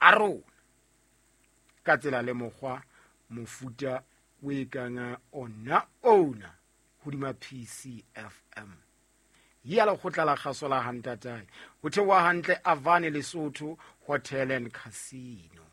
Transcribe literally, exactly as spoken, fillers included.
a rona ka tsela le mokgwa mofuta o e kanga ona ona hodima P C F M ya lekgotla la kgaso la Hantatai ho thewa hantle Avani Lesotho Hotel and Casino.